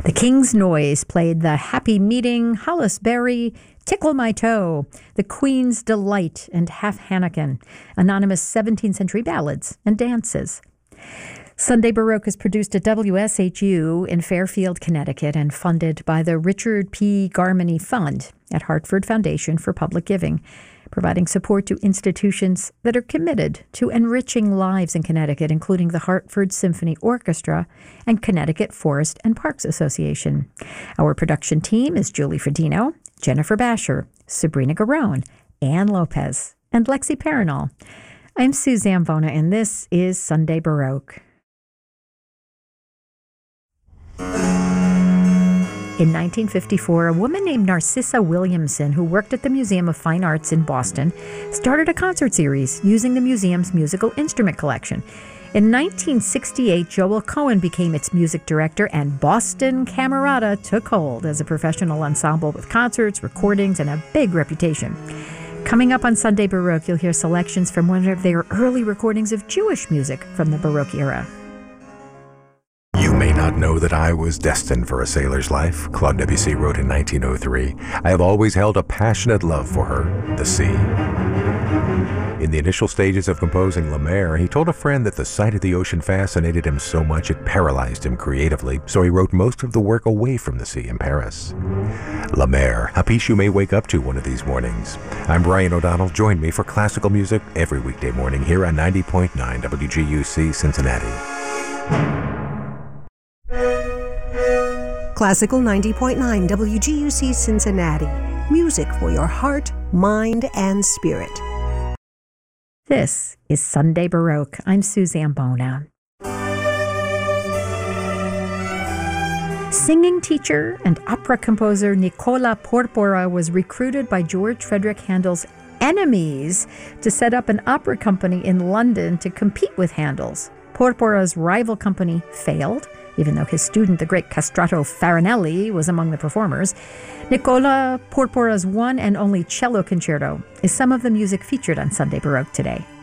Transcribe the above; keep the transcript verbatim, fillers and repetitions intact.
The King's Noise played The Happy Meeting, Hollis Berry, Tickle My Toe, The Queen's Delight, and Half Hannikin, anonymous seventeenth century ballads and dances. Sunday Baroque is produced at W S H U in Fairfield, Connecticut, and funded by the Richard P. Garmany Fund at Hartford Foundation for Public Giving, providing support to institutions that are committed to enriching lives in Connecticut, including the Hartford Symphony Orchestra and Connecticut Forest and Parks Association. Our production team is Julie Fredino, Jennifer Basher, Sabrina Garone, Ann Lopez, and Lexi Paranol. I'm Sue Zambona, and this is Sunday Baroque. In nineteen fifty-four, a woman named Narcissa Williamson, who worked at the Museum of Fine Arts in Boston, started a concert series using the museum's musical instrument collection. In nineteen sixty-eight, Joel Cohen became its music director, and Boston Camerata took hold as a professional ensemble with concerts, recordings, and a big reputation. Coming up on Sunday Baroque, you'll hear selections from one of their early recordings of Jewish music from the Baroque era. You may not know that I was destined for a sailor's life, Claude Debussy wrote in nineteen oh three. I have always held a passionate love for her, the sea. In the initial stages of composing La Mer, he told a friend that the sight of the ocean fascinated him so much it paralyzed him creatively, so he wrote most of the work away from the sea in Paris. La Mer, a piece you may wake up to one of these mornings. I'm Brian O'Donnell. Join me for classical music every weekday morning here on ninety point nine W G U C Cincinnati. Classical ninety point nine W G U C Cincinnati. Music for your heart, mind, and spirit. This is Sunday Baroque. I'm Sue Zambona. Singing teacher and opera composer Nicola Porpora was recruited by George Frederick Handel's enemies to set up an opera company in London to compete with Handel's. Porpora's rival company failed, even though his student, the great Castrato Farinelli, was among the performers. Nicola Porpora's one and only cello concerto is some of the music featured on Sunday Baroque today.